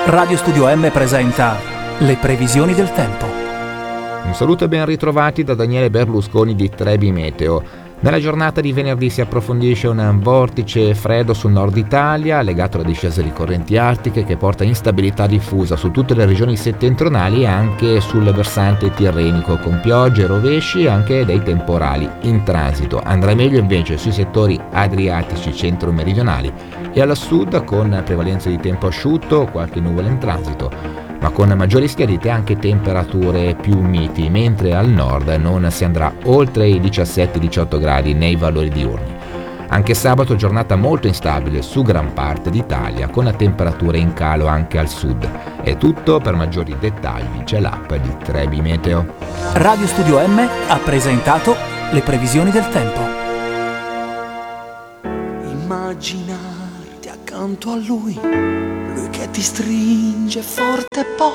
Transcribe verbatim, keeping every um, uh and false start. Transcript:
Radio Studio M presenta le previsioni del tempo. Un saluto e ben ritrovati da Daniele Berlusconi di Trebi Meteo. Nella giornata di venerdì si approfondisce un vortice freddo sul nord Italia, legato alla discesa di correnti artiche che porta instabilità diffusa su tutte le regioni settentrionali e anche sul versante tirrenico, con piogge, rovesci e anche dei temporali in transito. Andrà meglio invece sui settori adriatici centro-meridionali e al sud, con prevalenza di tempo asciutto, qualche nuvola in transito, ma con maggiori schiarite e anche temperature più miti, mentre al nord non si andrà oltre i diciassette diciotto gradi nei valori diurni. Anche sabato giornata molto instabile su gran parte d'Italia, con temperature in calo anche al sud. È tutto, per maggiori dettagli c'è l'app di Trebi Meteo. Radio Studio M ha presentato le previsioni del tempo. Immaginarti accanto a lui, lui che ti stringe forte e poi